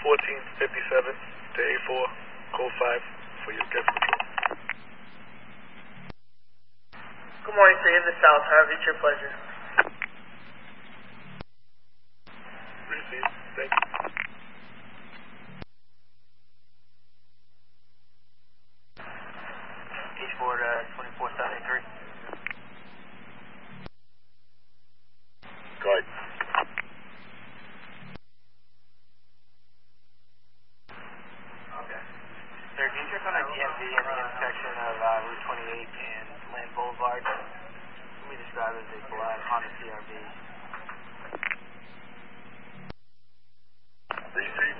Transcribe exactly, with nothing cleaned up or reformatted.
fourteen fifty-seven to A four, code five for your guest control. Good morning, sir. In the south. However, it's your pleasure. Received. Thank you. Eastboard uh, twenty-four seventy-three. Go ahead. Okay. Sir, can you check on our D M V and the intersection of uh, Route twenty-eight and Land Boulevard? Let me describe it as a black Honda C R V. Received.